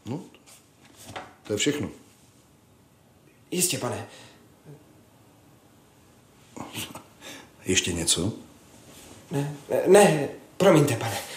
No, to je všechno. Jistě, pane. Ještě něco? Ne, promiňte, pane.